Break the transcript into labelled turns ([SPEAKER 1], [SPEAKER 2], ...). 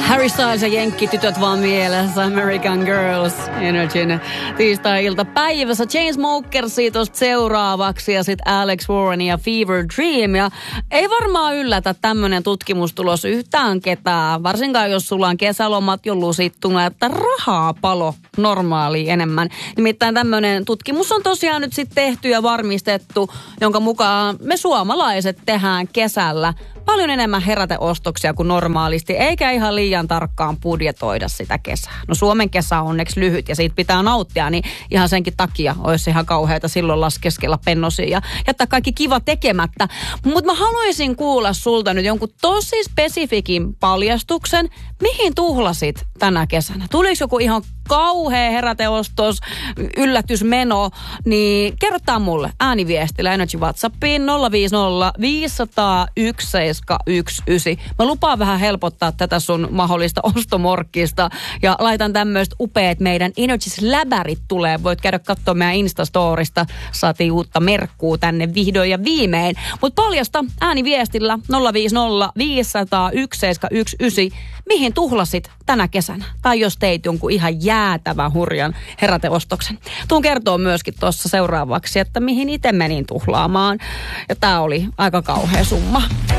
[SPEAKER 1] Harry Styles ja jenkkitytöt vaan mielessä. American Girls, Energyn tiistai-iltapäivässä. Chainsmokersia tosta seuraavaksi ja sitten Alex Warren ja Fever Dream. Ja ei varmaan yllätä tämmönen tutkimustulos yhtään ketään. Varsinkaan jos sulla on kesälomat jo lusittuna, että rahaa palo normaali enemmän. Nimittäin tämmönen tutkimus on tosiaan nyt sitten tehty ja varmistettu, jonka mukaan me suomalaiset tehdään kesällä paljon enemmän heräteostoksia kuin normaalisti, eikä ihan liian tarkkaan budjetoida sitä kesää. No Suomen kesä on onneksi lyhyt ja siitä pitää nauttia, niin ihan senkin takia olisi ihan kauheata silloin laskeskella pennosia ja jättää kaikki kiva tekemättä. Mutta mä haluaisin kuulla sulta nyt jonkun tosi spesifikin paljastuksen, mihin tuhlasit tänä kesänä. Tuliko joku ihan kauhea heräteostos, yllätysmeno, niin kerrotaan mulle ääniviestillä Energy WhatsAppiin 050 500 1719. Mä lupaan vähän helpottaa tätä sun mahdollista ostomorkkista ja laitan tämmöistä upeat meidän Energys läbärit tulee. Voit käydä katsoa meidän Instastorista. Saatiin uutta merkkuu tänne vihdoin ja viimein. Mutta paljasta ääniviestillä 050 500 1719. Mihin tuhlasit tänä kesänä? Tai jos teit jonkun ihan jäätävän hurjan heräteostoksen. Tuun kertoo myöskin tuossa seuraavaksi, että mihin itse menin tuhlaamaan. Ja tää oli aika kauhea summa.